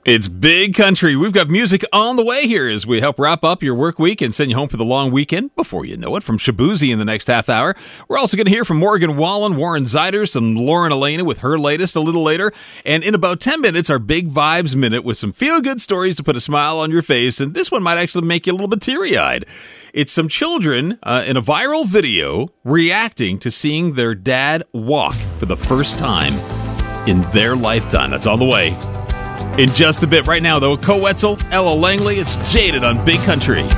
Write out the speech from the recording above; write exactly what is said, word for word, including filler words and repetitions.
It's Big Country. We've got music on the way here as we help wrap up your work week and send you home for the long weekend. Before you know it, from Shabuzi in the next half hour. We're also going to hear from Morgan Wallen, Warren Zeider, some Lauren Elena with her latest a little later. And in about ten minutes, our Big Vibes Minute with some feel-good stories to put a smile on your face. And this one might actually make you a little bit teary-eyed. It's some children uh, in a viral video reacting to seeing their dad walk for the first time in their lifetime. That's on the way. In just a bit. Right now, though, Co Wetzel, Ella Langley, it's Jaded on Big Country.